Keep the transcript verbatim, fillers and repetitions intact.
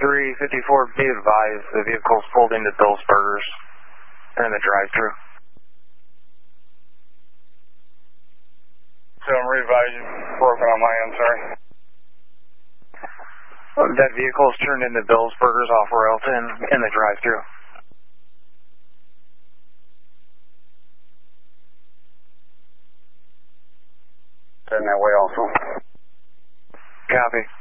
three fifty-four, be advised the vehicle's pulled into Bill's Burgers in the drive-thru. So I'm revising, broken on my end, sorry. That vehicle's turned into Bill's Burgers off Royalton in the drive-thru. In that way also. Copy.